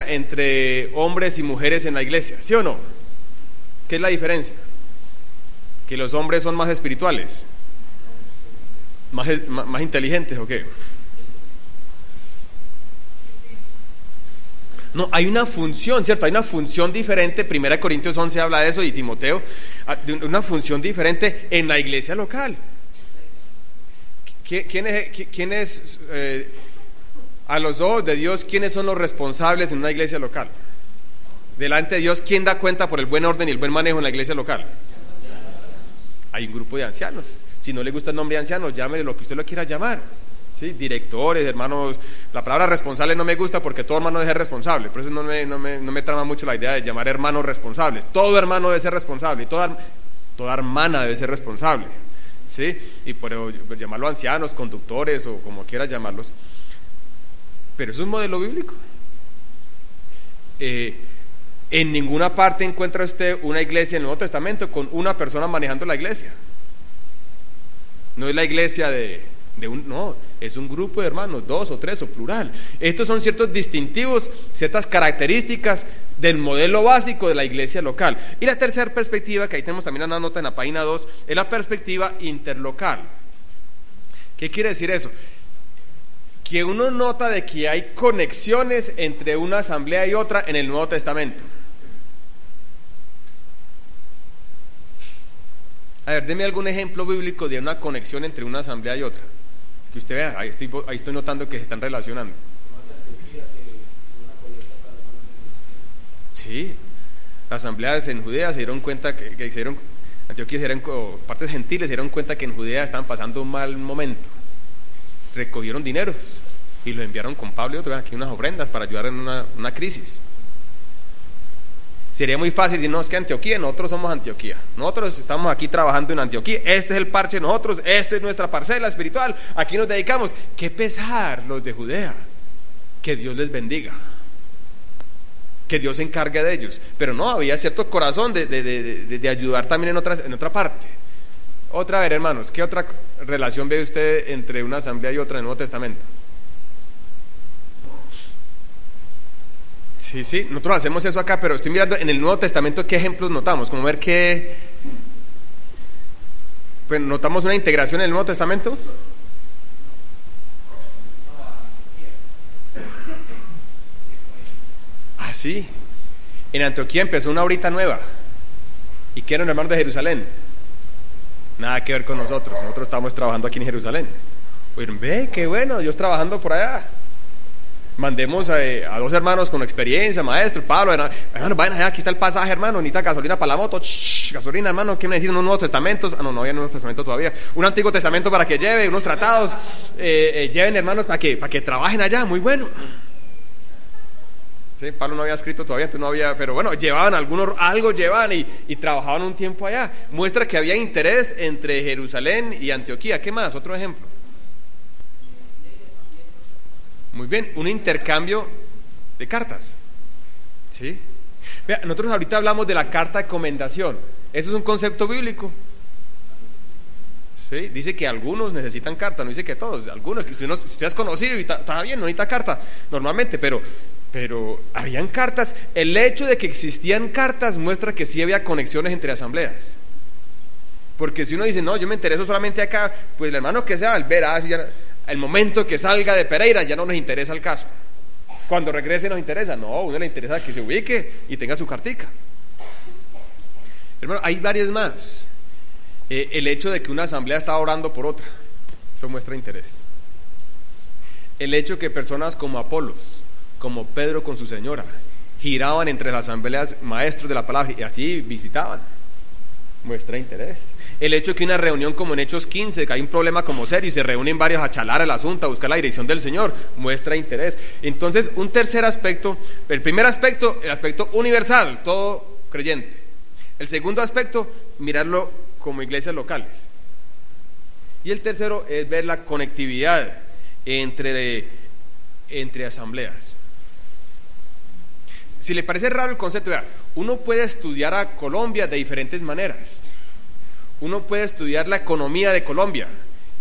entre hombres y mujeres en la iglesia, ¿sí o no? ¿Qué es la diferencia? ¿Que los hombres son más espirituales? ¿Más inteligentes o qué? No, hay una función, ¿cierto? Hay una función diferente. 1 Corintios 11 habla de eso, y Timoteo, de una función diferente en la iglesia local. ¿Quién es a los ojos de Dios, quiénes son los responsables en una iglesia local? Delante de Dios, ¿quién da cuenta por el buen orden y el buen manejo en la iglesia local? Hay un grupo de ancianos. Si no le gusta el nombre de ancianos, llámele lo que usted lo quiera llamar, ¿sí? Directores, hermanos. La palabra responsable no me gusta porque todo hermano debe ser responsable. Por eso no me trama mucho la idea de llamar hermanos responsables. Todo hermano debe ser responsable y toda hermana debe ser responsable, ¿sí? Y por llamarlo ancianos, conductores o como quiera llamarlos. Pero es un modelo bíblico. En ninguna parte encuentra usted una iglesia en el Nuevo Testamento con una persona manejando la iglesia. No es la iglesia no, es un grupo de hermanos, 2 o 3 o plural. Estos son ciertos distintivos, ciertas características del modelo básico de la iglesia local. Y la tercera perspectiva, que ahí tenemos también una nota en la página 2, es la perspectiva interlocal. ¿Qué quiere decir eso? Que uno nota de que hay conexiones entre una asamblea y otra en el Nuevo Testamento. A ver, deme algún ejemplo bíblico de una conexión entre una asamblea y otra. Que usted vea, ahí estoy notando que se están relacionando. Sí, las asambleas en Judea se dieron cuenta Antioquía partes gentiles se dieron cuenta que en Judea estaban pasando un mal momento. Recogieron dineros y los enviaron con Pablo y otros, aquí unas ofrendas para ayudar en una crisis. Sería muy fácil decir, no, es que Antioquía, nosotros somos Antioquía, nosotros estamos aquí trabajando en Antioquía, este es el parche de nosotros, esta es nuestra parcela espiritual, aquí nos dedicamos. Qué pesar los de Judea, que Dios les bendiga, que Dios se encargue de ellos. Pero no, había cierto corazón de ayudar también en otra parte. Otra vez, hermanos, ¿qué otra relación ve usted entre una asamblea y otra en el Nuevo Testamento? Sí, nosotros hacemos eso acá, pero estoy mirando en el Nuevo Testamento qué ejemplos notamos, como ver qué. Pues notamos una integración en el Nuevo Testamento. Ah, sí. En Antioquía empezó una horita nueva. ¿Y qué eran hermanos de Jerusalén? Nada que ver con nosotros estamos trabajando aquí en Jerusalén. Oye, ve, qué bueno, Dios trabajando por allá. Mandemos a 2 hermanos con experiencia, maestro, Pablo, hermano, vayan allá, aquí está el pasaje, hermano, necesita gasolina para la moto, gasolina, hermano, ¿qué necesitan? Unos Nuevos Testamentos, no había Nuevo Testamento todavía, un Antiguo Testamento para que lleve, unos tratados, lleven hermanos para que trabajen allá, muy bueno. Sí, Pablo no había escrito todavía, entonces no había, pero bueno, llevaban algo llevaban y trabajaban un tiempo allá. Muestra que había interés entre Jerusalén y Antioquía. ¿Qué más? Otro ejemplo. Muy bien, un intercambio de cartas. ¿Sí? Vea, nosotros ahorita hablamos de la carta de comendación. Eso es un concepto bíblico. ¿Sí? Dice que algunos necesitan carta, no dice que todos. Algunos, que usted es conocido y está bien, no necesita carta normalmente, pero habían cartas. El hecho de que existían cartas muestra que sí había conexiones entre asambleas. Porque si uno dice, no, yo me intereso solamente acá, pues el hermano que sea, el momento que salga de Pereira ya no nos interesa el caso. Cuando regrese nos interesa. No, a uno le interesa que se ubique y tenga su cartica. Hermano, hay varios más. El hecho de que una asamblea está orando por otra, eso muestra interés. El hecho que personas como Apolos, como Pedro con su señora, giraban entre las asambleas maestros de la palabra y así visitaban, muestra interés. El hecho de que una reunión como en Hechos 15, que hay un problema como serio y se reúnen varios a charlar el asunto, a buscar la dirección del Señor, muestra interés. Entonces, un tercer aspecto, el primer aspecto, el aspecto universal, todo creyente. El segundo aspecto, mirarlo como iglesias locales. Y el tercero es ver la conectividad entre asambleas. Si le parece raro el concepto, vea, uno puede estudiar a Colombia de diferentes maneras. Uno puede estudiar la economía de Colombia,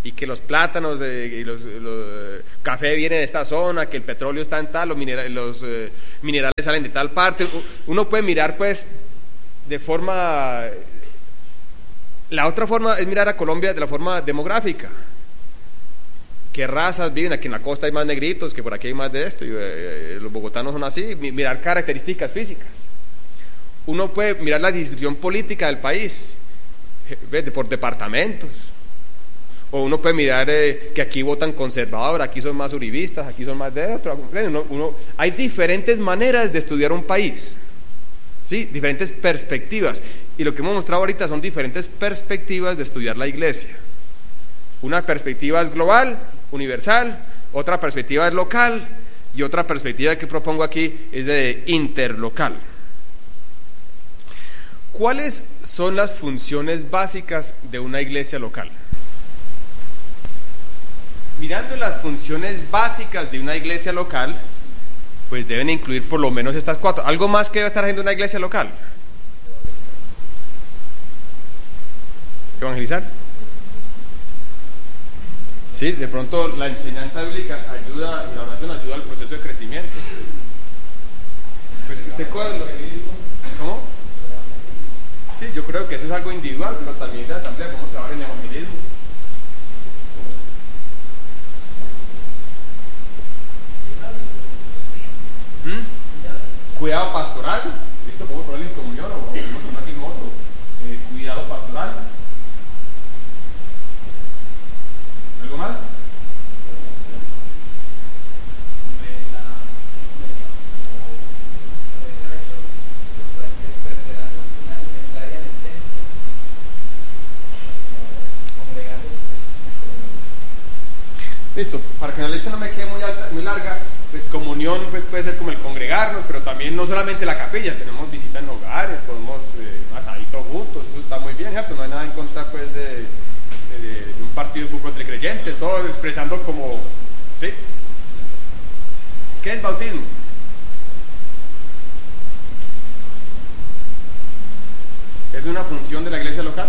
y que los plátanos y los café vienen de esta zona, que el petróleo está en tal, los minerales salen de tal parte. Uno puede mirar pues de forma... La otra forma es mirar a Colombia de la forma demográfica. ¿Qué razas viven? Aquí en la costa hay más negritos, que por aquí hay más de esto, y los bogotanos son así. Mirar características físicas. Uno puede mirar la distribución política del país, por departamentos. O uno puede mirar que aquí votan conservador, aquí son más uribistas, aquí son más de otro. Hay diferentes maneras de estudiar un país, ¿sí? Diferentes perspectivas. Y lo que hemos mostrado ahorita son diferentes perspectivas de estudiar la iglesia. Una perspectiva es global, universal, otra perspectiva es local, y otra perspectiva que propongo aquí es de interlocal. ¿Cuáles son las funciones básicas de una iglesia local? Mirando las funciones básicas de una iglesia local, pues deben incluir por lo menos estas 4. ¿Algo más que debe estar haciendo una iglesia local? ¿Evangelizar? Sí, de pronto la enseñanza bíblica ayuda, y la oración ayuda al proceso de crecimiento. Pues usted ¿cómo? Sí, yo creo que eso es algo individual, pero también de asamblea, cómo trabajar en evangelismo. Cuidado pastoral, ¿listo? Podemos ponerlo en comunión o podemos poner aquí en otro. Cuidado pastoral. ¿Algo más? Listo, para que la lista no me quede muy larga, pues comunión pues puede ser como el congregarnos, pero también no solamente la capilla, tenemos visitas en hogares, podemos asaditos juntos, eso está muy bien, ¿cierto? No hay nada en contra pues de un partido de fútbol entre creyentes, todos expresando como, ¿sí? ¿Qué es bautismo? ¿Es una función de la iglesia local?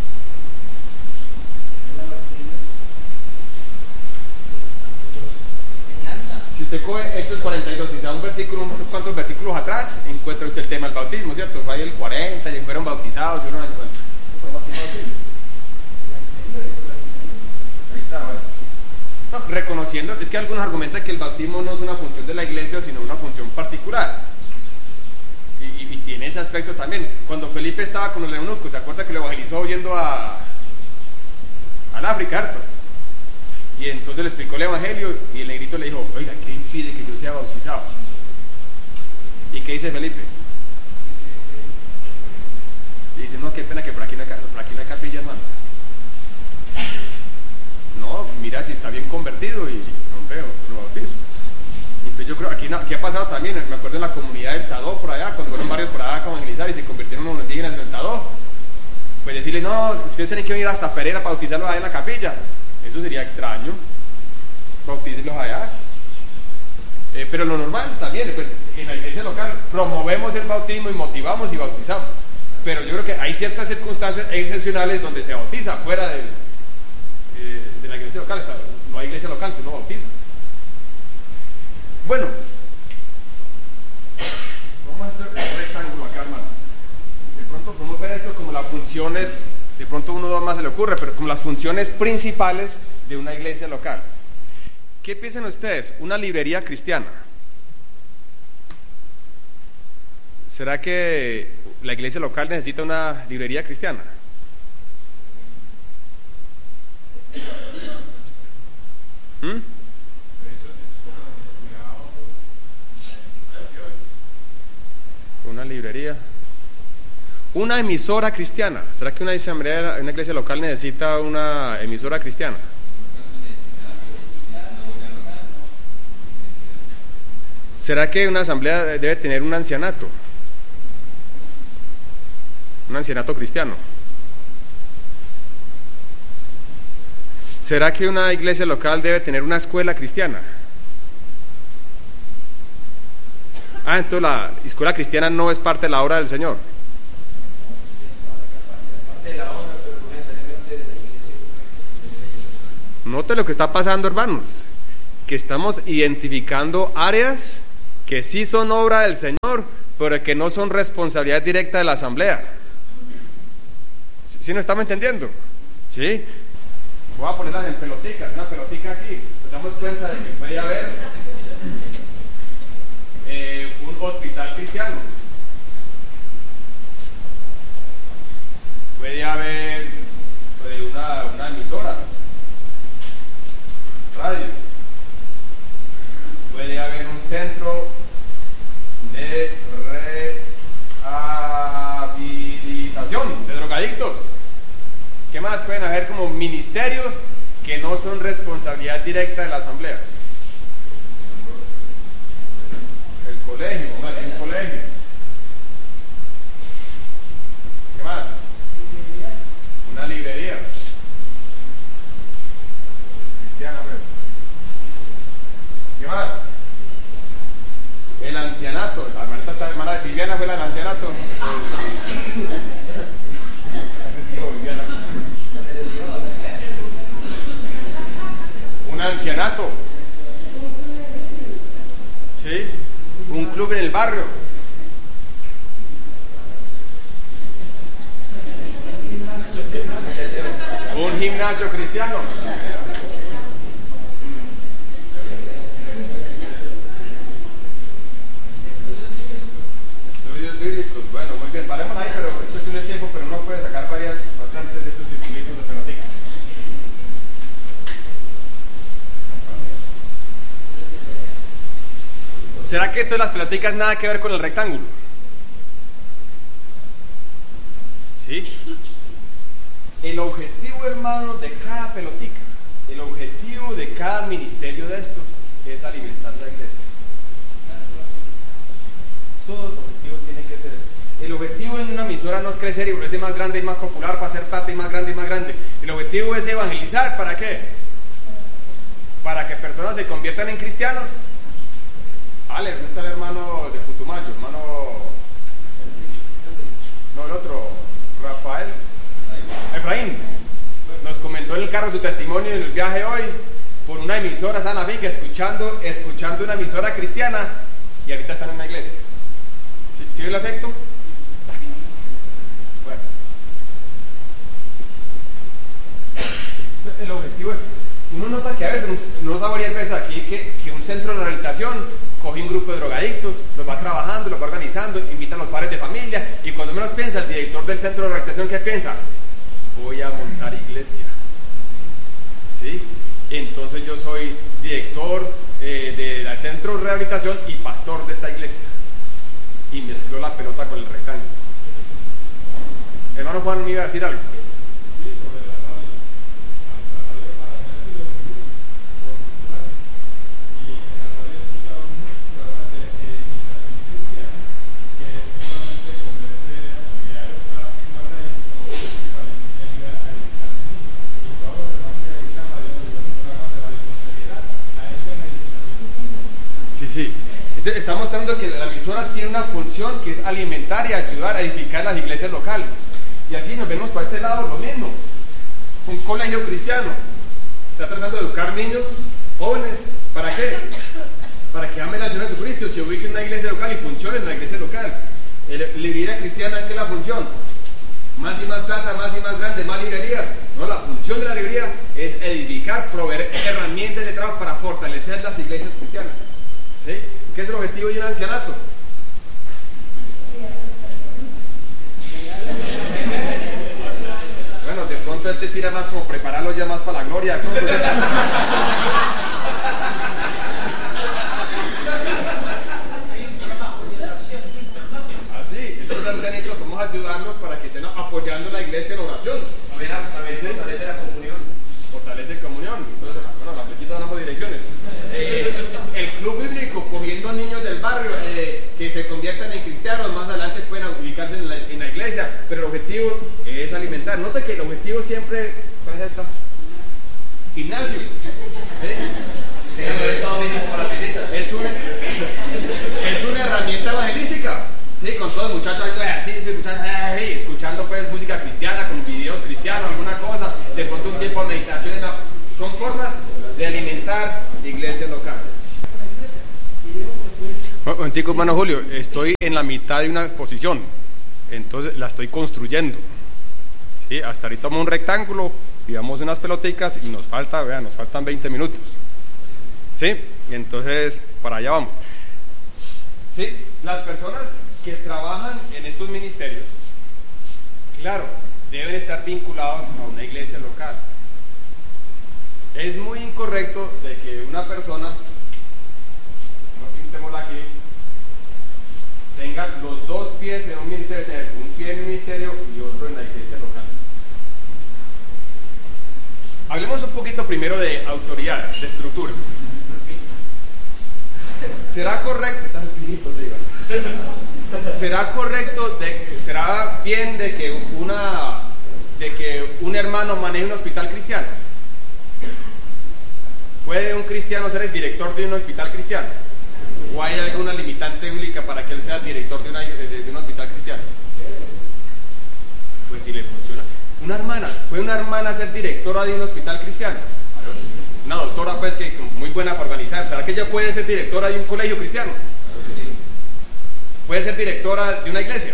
Si usted coge Hechos 42 y se da un versículo, unos cuantos versículos atrás, encuentra usted el tema del bautismo, ¿cierto? Fue ahí el 40, y fueron bautizados, y uno ahí está, bueno. No, reconociendo, es que algunos argumentan que el bautismo no es una función de la iglesia, sino una función particular. Y tiene ese aspecto también. Cuando Felipe estaba con el eunuco, ¿se acuerda que lo evangelizó yendo al África, ¿cierto? Y entonces le explicó el evangelio y el negrito le dijo, oiga, ¿qué impide que yo sea bautizado? ¿Y qué dice Felipe? Y dice, no, qué pena que por aquí no hay capilla, hermano. No, mira si está bien convertido y hombre, lo bautizo. Y pues yo creo, aquí ha pasado también, me acuerdo en la comunidad del Tadó por allá, cuando fueron varios por allá a evangelizar y se convirtieron en unos indígenas del Tadó. Pues decirle, no, ustedes tienen que venir hasta Pereira para bautizarlos allá en la capilla. Eso sería extraño, bautícenlos allá. Pero lo normal también, pues en la iglesia local promovemos el bautismo y motivamos y bautizamos. Pero yo creo que hay ciertas circunstancias excepcionales donde se bautiza fuera de la iglesia local. No hay iglesia local que uno bautiza. Bueno, vamos a hacer un rectángulo acá, hermanos. De pronto podemos ver esto como las funciones. De pronto uno más se le ocurre, pero como las funciones principales de una iglesia local. ¿Qué piensan ustedes? ¿Una librería cristiana? ¿Será que la iglesia local necesita una librería cristiana? Una librería. Una emisora cristiana. ¿Será que una iglesia local necesita una emisora cristiana? ¿Será que una asamblea debe tener un ancianato? Un ancianato cristiano. ¿Será que una iglesia local debe tener una escuela cristiana? Entonces la escuela cristiana no es parte de la obra del Señor. note lo que está pasando, hermanos, que estamos identificando áreas que sí son obra del Señor, pero que no son responsabilidad directa de la asamblea. ¿Sí nos estamos entendiendo? ¿Sí? Voy a ponerlas en peloticas, una pelotica aquí. Nos damos cuenta de que puede haber un hospital cristiano. Puede haber una emisora, radio. Puede haber un centro de rehabilitación de drogadictos. ¿Qué más pueden haber como ministerios que no son responsabilidad directa de la asamblea? El colegio, un colegio. ¿Qué más? Una librería cristiana. ¿Qué más? El ancianato. La hermana de Viviana fue la del ancianato. Un ancianato. ¿Sí? Un club en el barrio. Un gimnasio cristiano. Estudios bíblicos. Bueno, muy bien, paremos ahí, pero es cuestión de tiempo, pero uno puede sacar bastantes de estos circulitos de pelotica. ¿Será que todas las peloticas nada que ver con el rectángulo? ¿Sí? El objetivo, hermano, de cada pelotica, el objetivo de cada ministerio de estos es alimentar la iglesia. Todo el objetivo tiene que ser eso. El objetivo en una emisora no es crecer y volverse más grande y más popular para hacer plata y más grande y más grande. El objetivo es evangelizar. ¿Para qué? Para que personas se conviertan en cristianos. Ale, ¿dónde está el hermano de Putumayo? No, el otro, Rafael. Efraín nos comentó en el carro su testimonio en el viaje hoy por una emisora, están a Vic escuchando una emisora cristiana y ahorita están en una iglesia. ¿Sí ve el efecto? Bueno, el objetivo es, uno nota que a veces, uno nota varias veces aquí que un centro de rehabilitación coge un grupo de drogadictos, los va trabajando, los va organizando, invitan a los padres de familia y cuando menos piensa el director del centro de rehabilitación, ¿qué piensa? Voy a montar iglesia. ¿Sí? Entonces yo soy director del centro de rehabilitación y pastor de esta iglesia. Y mezcló la pelota con el rectángulo. Hermano Juan, ¿me iba a decir algo? Sí, entonces está mostrando que la emisora tiene una función que es alimentar y ayudar a edificar las iglesias locales. Y así nos vemos para este lado lo mismo. Un colegio cristiano está tratando de educar niños, jóvenes, ¿para qué? Para que amen la Señor Jesucristo, se ubique en una iglesia local y funcione en la iglesia local. Librería cristiana, ¿qué es la función? Más y más plata, más y más grande, más librerías. No, la función de la librería es edificar, proveer herramientas de trabajo para fortalecer las iglesias cristianas. ¿Sí? ¿Qué es el objetivo de un ancianato? Bueno, de pronto este tira más como prepararlo ya más para la gloria. Así, estos ancianitos vamos a ayudarlos para que estén apoyando la iglesia en oración. También fortalece la comunión. Fortalece comunión. Entonces, bueno, la flechita damos direcciones. El club bíblico cogiendo niños del barrio que se conviertan en cristianos, más adelante pueden ubicarse en la iglesia, pero el objetivo es alimentar. Nota que el objetivo siempre, ¿cuál es esta? Gimnasio. Es una herramienta evangelística, ¿sí? Con todos los muchachos haciendo ejercicio, escuchando pues música cristiana, con videos cristianos, alguna cosa, de pronto un tiempo de meditación Son formas de alimentar la iglesia local. Momentico, hermano Julio, estoy en la mitad de una exposición, entonces la estoy construyendo. ¿Sí? Hasta ahorita tomamos un rectángulo y damos unas peloticas y nos faltan 20 minutos. ¿Sí? Y entonces, para allá vamos. ¿Sí? Las personas que trabajan en estos ministerios, claro, deben estar vinculados a una iglesia local. Es muy incorrecto de que una persona, no pintémosla aquí, tenga los dos pies en un ministerio, tener un pie en el ministerio y otro en la iglesia local. Hablemos un poquito primero de autoridad, de estructura. ¿Será correcto? ¿Será bien de que un hermano maneje un hospital cristiano? ¿Puede un cristiano ser el director de un hospital cristiano? ¿O hay alguna limitante bíblica para que él sea el director de un hospital cristiano? Pues si le funciona. ¿Puede una hermana ser directora de un hospital cristiano? Una doctora pues que muy buena para organizar. ¿Será que ella puede ser directora de un colegio cristiano? ¿Puede ser directora de una iglesia?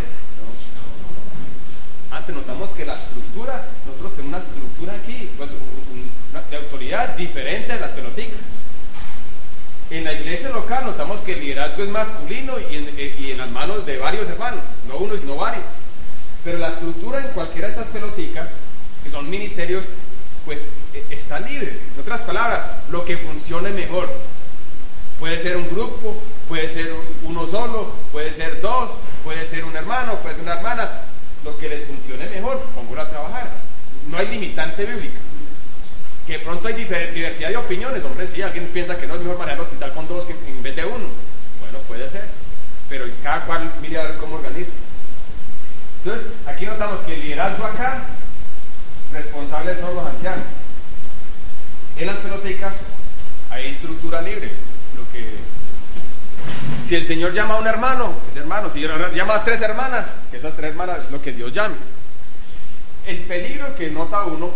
Antes notamos que la estructura, nosotros tenemos una estructura aquí, pues de autoridad diferente a las peloticas. En la iglesia local notamos que el liderazgo es masculino y en las manos de varios hermanos, no uno sino varios. Pero la estructura en cualquiera de estas peloticas, que son ministerios, pues está libre. En otras palabras, lo que funcione mejor. Puede ser un grupo, puede ser uno solo, puede ser dos, puede ser un hermano, puede ser una hermana. Lo que les funcione mejor, póngalo a trabajar. No hay limitante bíblica. Que de pronto hay diversidad de opiniones. Hombre, sí, alguien piensa que no es mejor manejar el hospital con dos que en vez de uno. Bueno, puede ser. Pero cada cual mire a ver cómo organiza. Entonces, aquí notamos que el liderazgo acá, responsables son los ancianos. En las peloticas hay estructura libre. Si el Señor llama a un hermano, ese hermano. Si llama a 3 hermanas, que esas 3 hermanas es lo que Dios llame. El peligro que nota uno,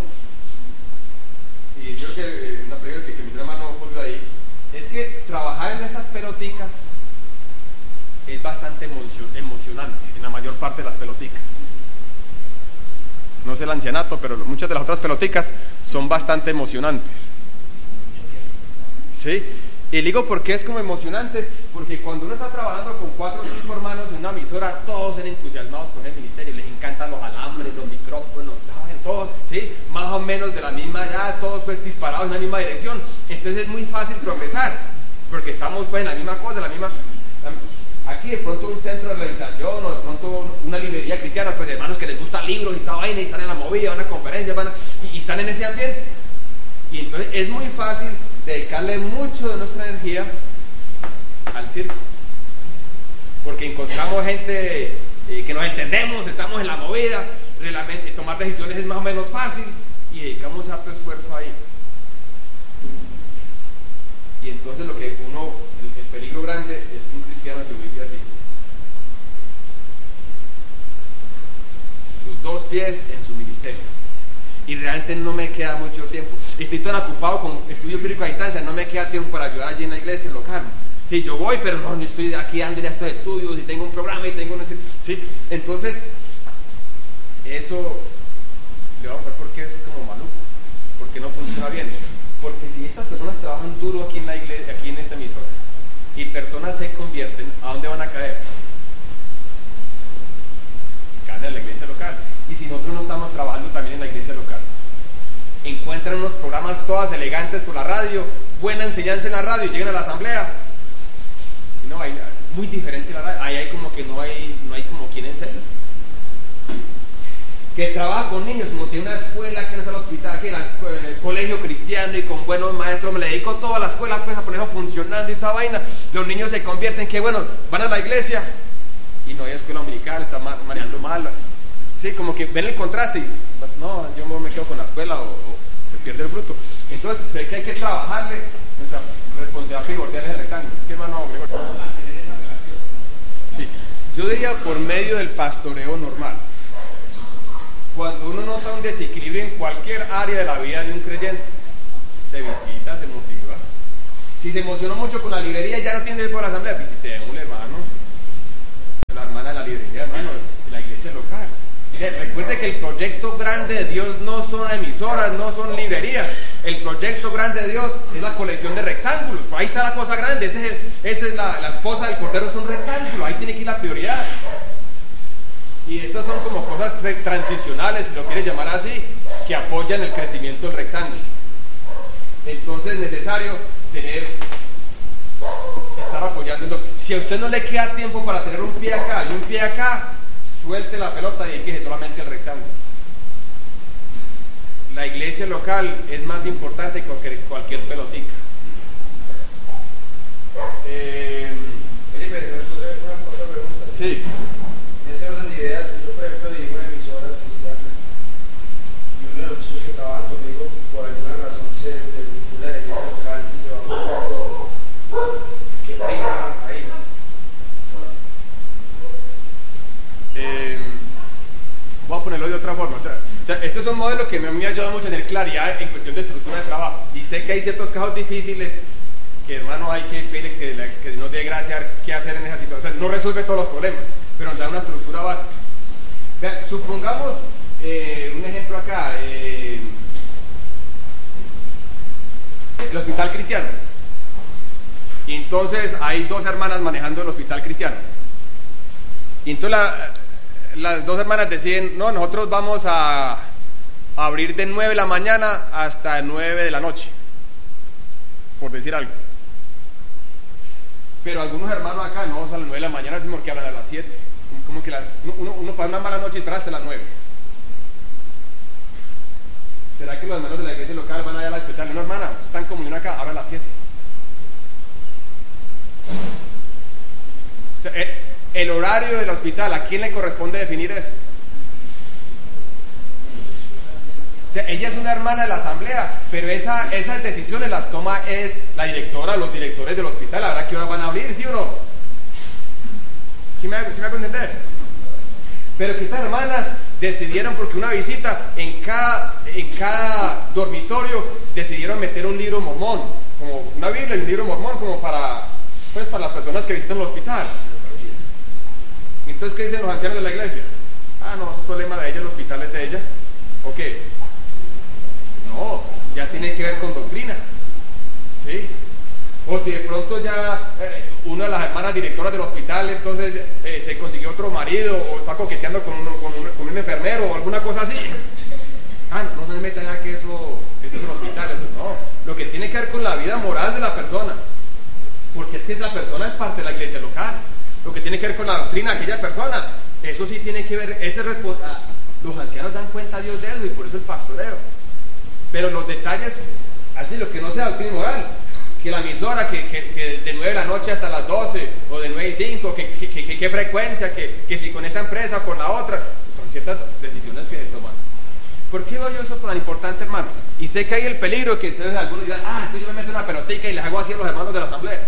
y yo creo que una pregunta que mi hermano puso ahí, es que trabajar en estas peloticas es bastante emocionante en la mayor parte de las peloticas. No sé el ancianato, pero muchas de las otras peloticas son bastante emocionantes. ¿Sí? Y digo porque es como emocionante, porque cuando uno está trabajando con 4 o 5 hermanos en una emisora, todos son entusiasmados con el ministerio, les encantan los alambres, los micrófonos, todos, ¿sí? Más o menos de la misma edad, todos pues disparados en la misma dirección. Entonces es muy fácil progresar, porque estamos pues en la misma cosa, aquí de pronto un centro de realización o de pronto una librería cristiana, pues hermanos que les gustan libros y toda vaina y están en la movida, van a conferencias, y están en ese ambiente. Y entonces es muy fácil dedicarle mucho de nuestra energía al circo, porque encontramos gente que nos entendemos, estamos en la movida, tomar decisiones es más o menos fácil y dedicamos harto esfuerzo ahí. Y entonces el peligro grande es que un cristiano se ubique así, sus 2 pies en su ministerio. Y realmente no me queda mucho tiempo. Estoy tan ocupado con estudio bíblico a distancia, no me queda tiempo para ayudar allí en la iglesia local. Sí, yo voy, pero no, yo estoy aquí dándole a estos estudios y tengo un programa y tengo sí. Entonces, eso le vamos a ver por qué es como maluco, porque no funciona bien. Porque si estas personas trabajan duro aquí en la iglesia, aquí en esta emisora, y personas se convierten, ¿a dónde van a caer? Caen en la iglesia local. Y si nosotros no estamos trabajando también en la iglesia local, encuentran unos programas todas elegantes por la radio, buena enseñanza en la radio, y llegan a la asamblea y no, hay muy diferente la radio, ahí hay como que no hay como quien enseña. Que trabaja con niños, como tiene una escuela que no está en el hospital, aquí el colegio cristiano y con buenos maestros, me le dedico toda la escuela pues a ponerlo funcionando y toda vaina. Los niños se convierten, que bueno, van a la iglesia y no hay escuela dominical, está manejando mal. Sí, como que ven el contraste y no, yo me quedo con la escuela o se pierde el fruto. Entonces sé que hay que trabajarle, nuestra responsabilidad primordial es el rectángulo. ¿Sí, hermano Gregorio? Sí, yo diría por medio del pastoreo normal. Cuando uno nota un desequilibrio en cualquier área de la vida de un creyente, se visita, se motiva. Si se emocionó mucho con la librería y ya no tiene por la asamblea, visite un hermano, la hermana de la librería, hermano, de la iglesia local. Recuerde que el proyecto grande de Dios no son emisoras, no son librerías. El proyecto grande de Dios es la colección de rectángulos. Ahí está la cosa grande. Esa es la esposa del Cordero, es un rectángulo. Ahí tiene que ir la prioridad. Y estas son como cosas transicionales, si lo quieres llamar así, que apoyan el crecimiento del rectángulo. Entonces es necesario estar apoyando. Si a usted no le queda tiempo para tener un pie acá y un pie acá, suelte la pelota y dedique solamente el rectángulo. La iglesia local es más importante que cualquier pelotica. Felipe, ¿me puedo hacer una corta pregunta? Sí. En ese orden de ideas, si yo por ejemplo dirijo una emisora cristiana y uno de los chicos que trabajan conmigo por alguna razón se desvincula de la iglesia local y se va a un poco, ¿qué prima ahí? Voy a ponerlo de otra forma. O sea, este es un modelo que a mí me ha ayudado mucho a tener claridad en cuestión de estructura de trabajo. Y sé que hay ciertos casos difíciles que, hermano, hay que pedirle que nos dé gracia qué hacer en esa situación. O sea, no resuelve todos los problemas, pero nos da una estructura básica. Vean, supongamos un ejemplo acá: el hospital cristiano. Y entonces hay dos hermanas manejando el hospital cristiano. Y entonces las dos hermanas deciden: no, nosotros vamos a abrir de 9 de la mañana hasta 9 de la noche, por decir algo. Pero algunos hermanos acá, no, a las 9 de la mañana, sino que hablan a las 7. Como que uno para una mala noche espera hasta las 9. ¿Será que los hermanos de la iglesia local van a ir a respetarle? No, hermana, están en comunión acá, ahora a las 7. O sea, el horario del hospital, ¿a quién le corresponde definir eso? O sea, ella es una hermana de la asamblea, pero esas decisiones las toma es la directora, los directores del hospital. ¿Habrá qué hora van a abrir, sí o no? ¿Sí me hago entender? Pero que estas hermanas decidieron, porque una visita en cada dormitorio, decidieron meter un libro mormón, como una Biblia y un libro mormón, como para las personas que visitan el hospital. Entonces, ¿qué dicen los ancianos de la iglesia? Ah, no, es un problema de ella, el hospital es de ella. ¿O qué? No, ya tiene que ver con doctrina. ¿Sí? O si de pronto ya una de las hermanas directoras del hospital entonces se consiguió otro marido o está coqueteando con un enfermero o alguna cosa así. Ah, no se meta ya que eso es un hospital, eso no. Lo que tiene que ver con la vida moral de la persona. Porque es que esa persona es parte de la iglesia local. Lo que tiene que ver con la doctrina de aquella persona, eso sí tiene que ver, los ancianos dan cuenta a Dios de eso y por eso el pastoreo. Pero los detalles, así lo que no sea doctrina moral, que la emisora, que de 9 de la noche hasta las 12, o de 9 y 5, qué frecuencia, que si con esta empresa o con la otra, pues son ciertas decisiones que se toman. ¿Por qué veo yo eso tan importante, hermanos? Y sé que hay el peligro que entonces algunos dirán: entonces yo me meto una pelotica y les hago así a los hermanos de la asamblea.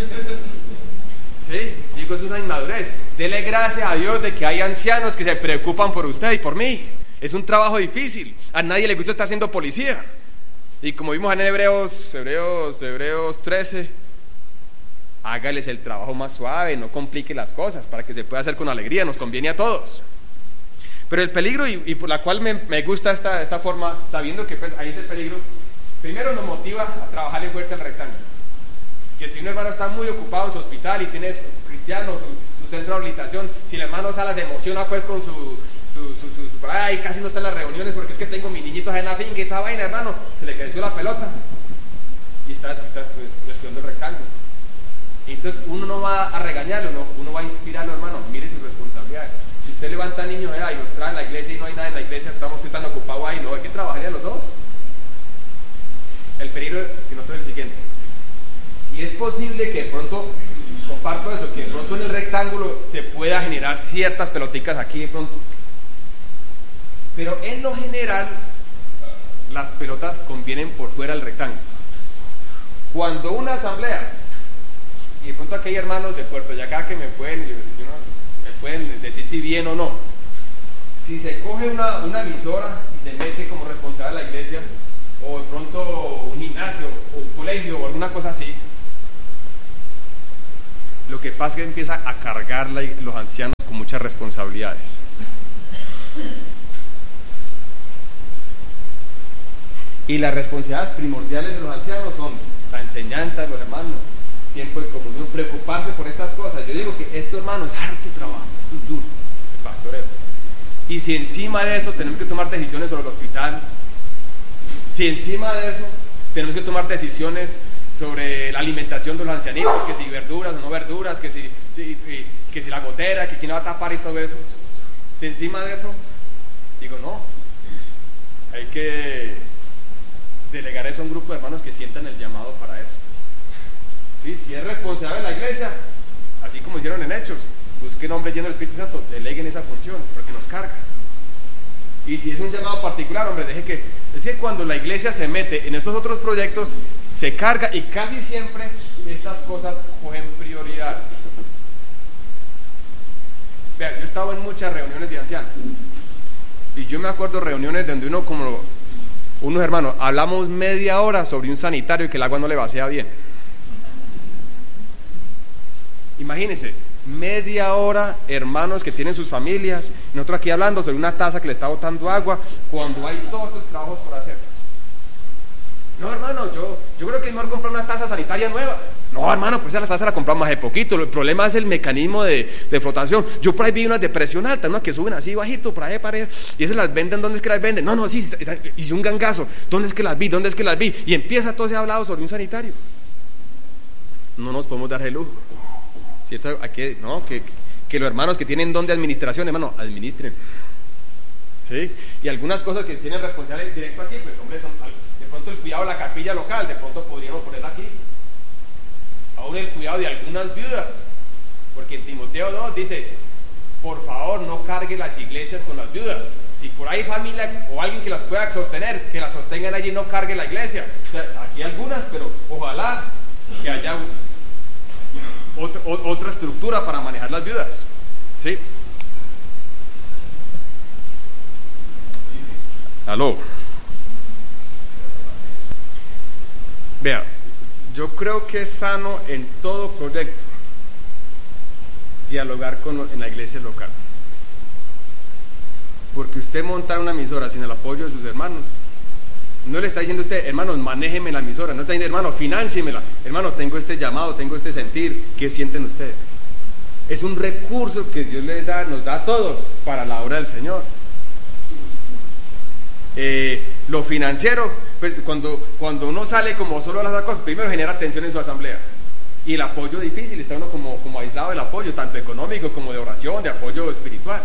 Sí, digo, eso es una inmadurez. Dele gracias a Dios de que hay ancianos que se preocupan por usted y por mí. Es un trabajo difícil. A nadie le gusta estar siendo policía. Y como vimos en Hebreos 13, hágales el trabajo más suave, no complique las cosas, para que se pueda hacer con alegría, nos conviene a todos. Pero el peligro, y por la cual me gusta esta forma, sabiendo que pues, ahí es el peligro, primero nos motiva a trabajarle fuerte al rectángulo. Que si un hermano está muy ocupado en su hospital y tiene cristianos, su centro de habilitación, si el hermano Sala se emociona pues con ay, casi no está en las reuniones porque es que tengo mis niñitos en la finca y esta vaina, hermano, se le creció la pelota y está descuidando el rectángulo. Y entonces uno no va a regañarlo, uno va a inspirarlo, hermano, mire sus responsabilidades. Si usted levanta niños y los trae a la iglesia y no hay nada en la iglesia, estamos tan ocupados ahí, no, hay que trabajar a los dos. El peligro que nosotros es el siguiente. Y es posible que de pronto, comparto eso, que de pronto en el rectángulo se pueda generar ciertas peloticas aquí de pronto. Pero en lo general, las pelotas convienen por fuera del rectángulo. Cuando una asamblea, y de pronto aquí hay hermanos de Puerto Yacá que me pueden decir si bien o no. Si se coge una emisora y se mete como responsable de la iglesia, o de pronto un gimnasio, o un colegio, o alguna cosa así. Lo que pasa es que empieza a cargar los ancianos con muchas responsabilidades. Y las responsabilidades primordiales de los ancianos son la enseñanza de los hermanos, tiempo de comunión, preocuparse por estas cosas. Yo digo que esto, hermano, es harto trabajo, esto es duro, el pastoreo. Y si encima de eso tenemos que tomar decisiones sobre el hospital, si encima de eso tenemos que tomar decisiones sobre la alimentación de los ancianitos, que si verduras o no verduras, que si la gotera, que quién va a tapar y todo eso, si encima de eso, digo, no, hay que delegar eso a un grupo de hermanos que sientan el llamado para eso. ¿Sí? Si es responsable la iglesia, así como hicieron en Hechos, busquen hombres llenos del Espíritu Santo, deleguen esa función, porque nos carga. Y si es un llamado particular, hombre, es que cuando la iglesia se mete en esos otros proyectos, se carga, y casi siempre estas cosas cogen prioridad. Vean, yo he estado en muchas reuniones de ancianos, y yo me acuerdo reuniones donde unos hermanos, hablamos media hora sobre un sanitario y que el agua no le vacía bien. Imagínense, media hora, hermanos que tienen sus familias, nosotros aquí hablando sobre una taza que le está botando agua, cuando hay todos estos trabajos por hacer. No, hermano, yo creo que es mejor comprar una taza sanitaria nueva. No, hermano, pues esa taza la compramos hace poquito. El problema es el mecanismo de flotación. Yo por ahí vi unas de presión alta, unas que suben así bajito, por ahí, y esas las venden. ¿Dónde es que las venden? No, sí, hice un gangazo. ¿Dónde es que las vi? Y empieza todo ese hablado sobre un sanitario. No nos podemos dar el lujo, ¿cierto? Aquí, no, que los hermanos que tienen don de administración, hermano, administren. ¿Sí? Y algunas cosas que tienen responsabilidad directo aquí, pues hombre, son de pronto el cuidado de la capilla local, de pronto podríamos ponerla aquí. Aún el cuidado de algunas viudas, porque en Timoteo 2 dice, por favor no cargue las iglesias con las viudas. Si por ahí hay familia o alguien que las pueda sostener, que las sostengan allí y no cargue la iglesia. O sea, aquí hay algunas, pero ojalá que haya otra estructura para manejar las viudas. ¿Sí? Aló. Vea, yo creo que es sano en todo proyecto dialogar en la iglesia local, porque usted montar una emisora sin el apoyo de sus hermanos, no le está diciendo a usted, hermanos, manéjeme la emisora, no está diciendo, hermano, financiemela, hermano, tengo este llamado, tengo este sentir, ¿qué sienten ustedes? Es un recurso que Dios nos da a todos para la obra del Señor. Lo financiero, pues cuando uno sale como solo a las cosas, primero genera tensión en su asamblea, y el apoyo difícil, está uno como aislado del apoyo, tanto económico como de oración, de apoyo espiritual.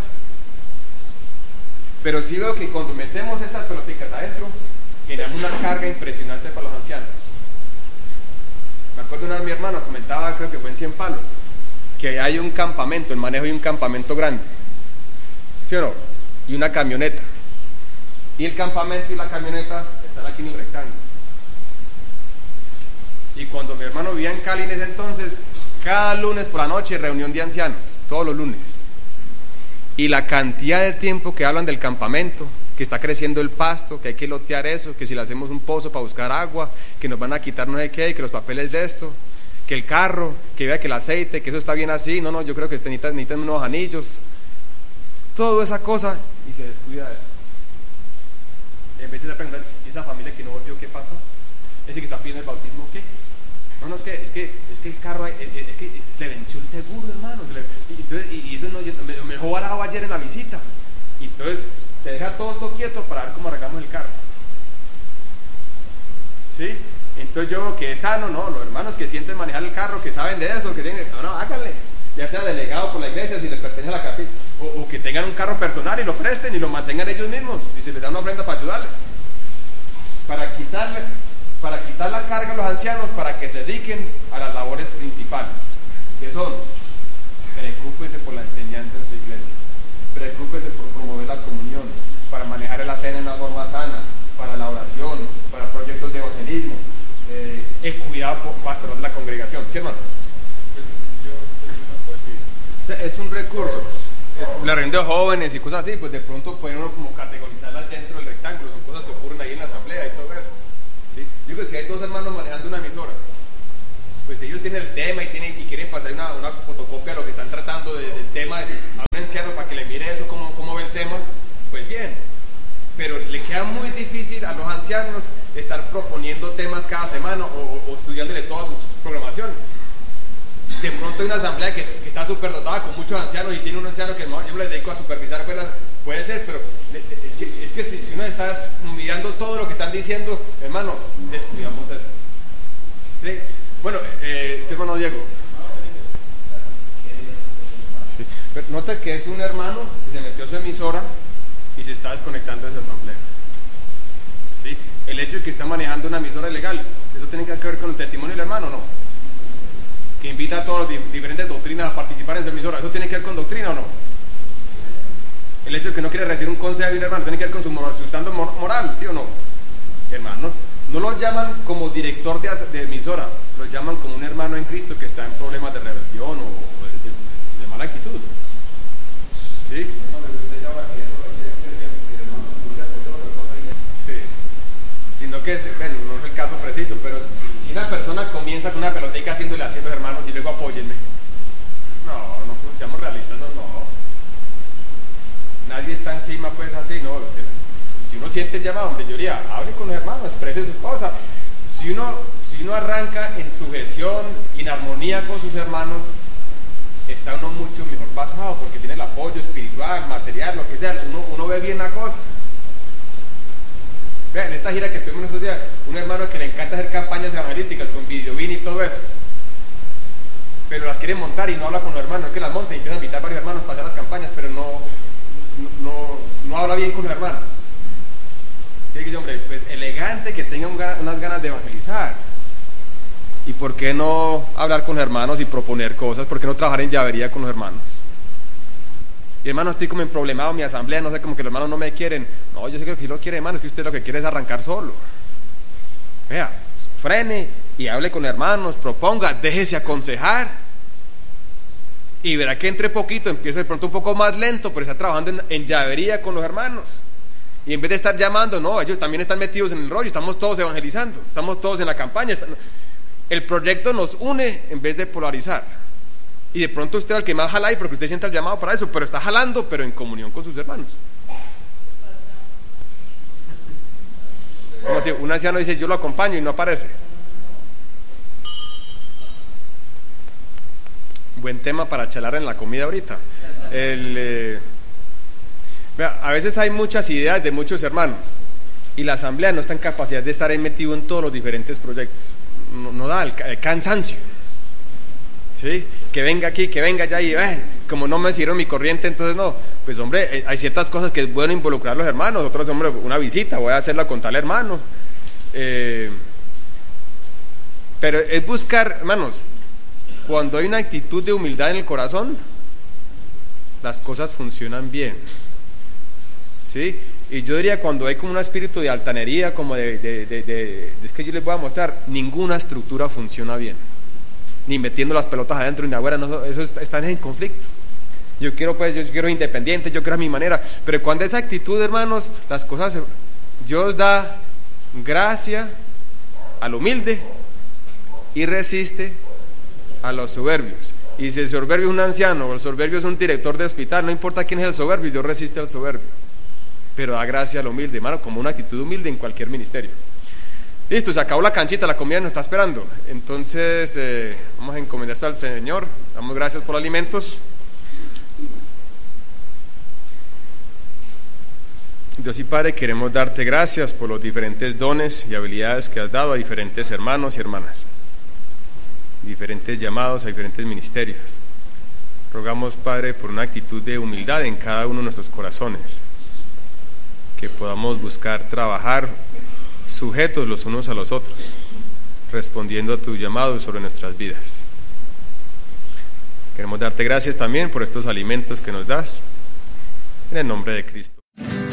Pero sí veo que cuando metemos estas peloticas adentro, generamos una carga impresionante para los ancianos. Me acuerdo una vez mi hermano comentaba, creo que fue en 100 Palos, que hay un campamento, el manejo de un campamento grande, ¿sí o no? Y una camioneta. Y el campamento y la camioneta están aquí en el rectángulo. Y cuando mi hermano vivía en Cali en ese entonces, cada lunes por la noche reunión de ancianos, todos los lunes. Y la cantidad de tiempo que hablan del campamento, que está creciendo el pasto, que hay que lotear eso, que si le hacemos un pozo para buscar agua, que nos van a quitar no sé qué, que los papeles de esto, que el carro, que vea que el aceite, que eso está bien así, no, yo creo que necesitan unos anillos, toda esa cosa, y se descuida de eso. En vez de preguntar, ¿y esa familia que no volvió, qué pasó? ¿Ese que está pidiendo el bautismo, qué? No, es que el carro, es que le venció el seguro, hermano, y eso no, me dejó varado ayer en la visita, y entonces se deja todo esto quieto para ver cómo arreglamos el carro. ¿Sí? Entonces yo veo que es sano, ¿no? Los hermanos que sienten manejar el carro, que saben de eso, que tienen, no, háganle, ya sea delegado por la iglesia, si les pertenece a la capilla, o que tengan un carro personal y lo presten y lo mantengan ellos mismos, y se les da una ofrenda para ayudarles, para quitar la carga a los ancianos, para que se dediquen a las labores principales, que son, preocúpese por la enseñanza en su iglesia, preocúpese por promover la comunión, para manejar la cena en una forma sana, para la oración, para proyectos de evangelismo, el cuidado pastoral de la congregación, ¿sí, hermano? O sea, es un recurso. La reunión de jóvenes y cosas así, pues de pronto puede uno como categorizarlas dentro del rectángulo, son cosas que ocurren ahí en la asamblea y todo eso. ejemplo, si hay dos hermanos manejando una emisora, pues ellos tienen el tema y quieren pasar una fotocopia de lo que están tratando del tema a un anciano para que le mire eso, cómo ve el tema, pues bien. Pero le queda muy difícil a los ancianos estar proponiendo temas cada semana o estudiándole todas sus programaciones. De pronto hay una asamblea que está súper dotada con muchos ancianos y tiene un anciano que no, yo me le dedico a supervisar, puede ser, pero es que si uno está mirando todo lo que están diciendo, hermano, descuidamos eso. ¿Sí? Bueno, sí, hermano Diego. Sí. Pero nota que es un hermano que se metió a su emisora y se está desconectando de esa asamblea. ¿Sí? El hecho de que está manejando una emisora ilegal, ¿eso tiene que ver con el testimonio del hermano o no? Que invita a todas las diferentes doctrinas a participar en su emisora, ¿eso tiene que ver con doctrina o no? El hecho de que no quiere recibir un consejo de un hermano, ¿tiene que ver con su estando moral, sí o no? Hermano, no lo llaman como director de emisora, lo llaman como un hermano en Cristo que está en problemas de rebelión o de mala actitud. ¿Sí? Sino que bueno, no es el caso preciso, pero si una persona comienza con una pelotica haciéndole así a los hermanos y luego apóyenme, no seamos realistas, no. Nadie está encima pues así, no. Si uno siente el llamado, hombre, yo diría, hable con los hermanos, exprese sus cosas. Si uno arranca en sujeción y en armonía con sus hermanos, está uno mucho mejor basado porque tiene el apoyo espiritual, material, lo que sea, uno ve bien la cosa. Vean, en esta gira que tuvimos estos días, un hermano que le encanta hacer campañas evangelísticas con videobin y todo eso, pero las quiere montar y no habla con los hermanos, es que las monta y empieza a invitar a varios hermanos para hacer las campañas, pero no habla bien con los hermanos. Tiene que decir, hombre, pues elegante, que tenga unas ganas de evangelizar. ¿Y por qué no hablar con los hermanos y proponer cosas? ¿Por qué no trabajar en llavería con los hermanos? Y hermano, estoy como emproblemado en mi asamblea, no sé, como que los hermanos no me quieren. No, yo sé que sí lo quiere, hermano, es que usted lo que quiere es arrancar solo. Vea, frene y hable con hermanos, proponga, déjese aconsejar. Y verá que entre poquito, empieza de pronto un poco más lento, pero está trabajando en llavería con los hermanos. Y en vez de estar llamando, no, ellos también están metidos en el rollo, estamos todos evangelizando, estamos todos en la campaña. El proyecto nos une en vez de polarizar. Y de pronto usted es el que más jala ahí porque usted siente el llamado para eso, pero está jalando, pero en comunión con sus hermanos. Como si un anciano dice, yo lo acompaño y no aparece. Buen tema para charlar en la comida ahorita. Vea, a veces hay muchas ideas de muchos hermanos y la asamblea no está en capacidad de estar ahí metido en todos los diferentes proyectos. No da el cansancio. ¿Sí? Que venga aquí, que venga allá y como no me sirve mi corriente, entonces no. Pues hombre, hay ciertas cosas que es bueno involucrar a los hermanos. Otros, hombre, una visita, voy a hacerla con tal hermano. Pero es buscar, hermanos, cuando hay una actitud de humildad en el corazón, las cosas funcionan bien. ¿Sí? Y yo diría cuando hay como un espíritu de altanería, como es que yo les voy a mostrar, ninguna estructura funciona bien. Ni metiendo las pelotas adentro ni afuera, no, eso están en conflicto. Yo quiero independiente, yo quiero a mi manera, pero cuando esa actitud, hermanos, las cosas, Dios da gracia al humilde y resiste a los soberbios. Y si el soberbio es un anciano o el soberbio es un director de hospital, no importa quién es el soberbio, Dios resiste al soberbio, pero da gracia al humilde, hermano, como una actitud humilde en cualquier ministerio. Listo, se acabó la canchita, la comida nos está esperando. Entonces vamos a encomendar esto al Señor. Damos gracias por los alimentos. Dios y Padre, queremos darte gracias por los diferentes dones y habilidades que has dado a diferentes hermanos y hermanas, diferentes llamados a diferentes ministerios. Rogamos, Padre, por una actitud de humildad en cada uno de nuestros corazones, que podamos buscar trabajar sujetos los unos a los otros, respondiendo a tu llamado sobre nuestras vidas. Queremos darte gracias también por estos alimentos que nos das, en el nombre de Cristo.